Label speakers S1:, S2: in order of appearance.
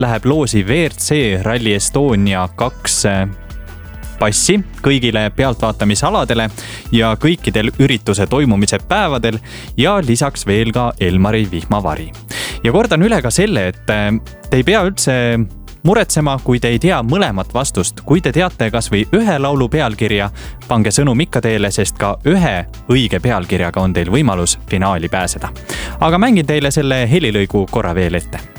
S1: läheb loosi WRC Rally Estonia 2 passi kõigile pealtvaatamisaladele ja kõikidel ürituse toimumise päevadel ja lisaks veel ka Elmari vihmavari. Ja kordan üle ka selle, et te ei pea üldse muretsema, kui te ei tea mõlemat vastust. Kui te teate kas või ühe laulu pealkirja, pange sõnum ikka teele, sest ka ühe õige pealkirjaga on teil võimalus finaali pääseda. Aga mängin teile selle helilõigu korra veel ette.